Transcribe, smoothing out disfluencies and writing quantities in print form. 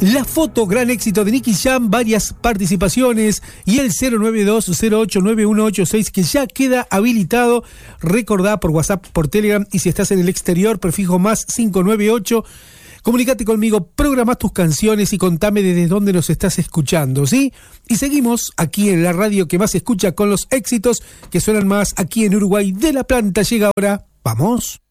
La foto, gran éxito de Nicky Jam, varias participaciones, y el 092-089186 que ya queda habilitado. Recordá por WhatsApp, por Telegram, y si estás en el exterior, prefijo más 598. Comunicate conmigo, programa tus canciones y contame desde dónde nos estás escuchando, ¿sí? Y seguimos aquí en la radio que más se escucha con los éxitos que suenan más aquí en Uruguay. De la Planta llega ahora. ¡Vamos!